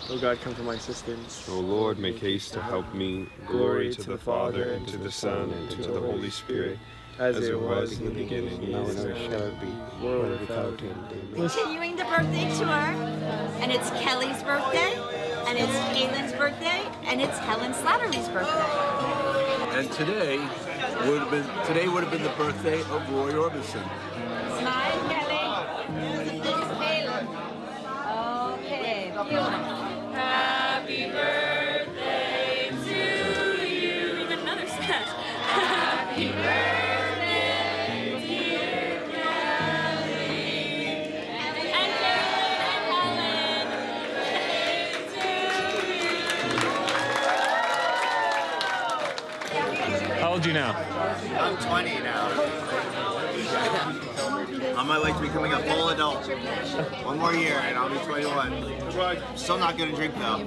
O God, come to my assistance. O Lord, make haste to help me. Glory to the Father, and to the Son, and to the Holy Spirit, as it was in the beginning, now and ever shall be, world without end. Amen. Continuing the birthday tour, and it's Kelly's birthday, and it's Caitlin's birthday, and it's Helen Slattery's birthday. And today would have been the birthday of Roy Orbison. Smile, Kelly. Cailin. Okay, beautiful. Happy birthday to you. Even another set. Happy birthday, dear Kelly. And Helen. How old are you now? I'm 20 now. On my way to becoming a full adult. One more year and I'll be 21. Still not gonna drink though.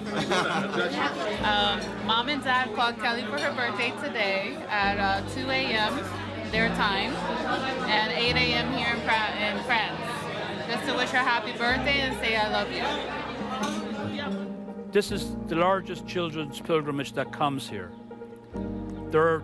Mom and Dad called Kelly for her birthday today at 2 a.m. their time and 8 a.m. here in France. Just to wish her happy birthday and say I love you. This is the largest children's pilgrimage that comes here. There are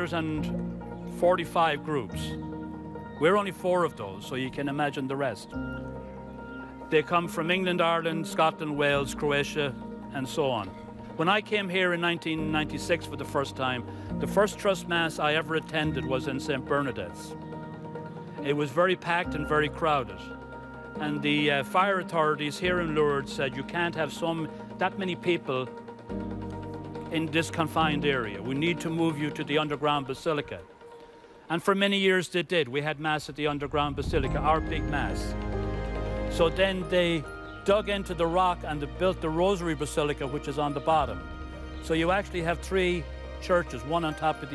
245 groups. We're only 4 of those, so you can imagine the rest. They come from England, Ireland, Scotland, Wales, Croatia, and so on. When I came here in 1996 for the first time, the first Trust Mass I ever attended was in St. Bernadette's. It was very packed and very crowded. And the fire authorities here in Lourdes said you can't have that many people in this confined area. We need to move you to the underground basilica. And for many years they did. We had Mass at the underground basilica, our big Mass. So then they dug into the rock and they built the Rosary Basilica, which is on the bottom. So you actually have 3 churches, one on top of the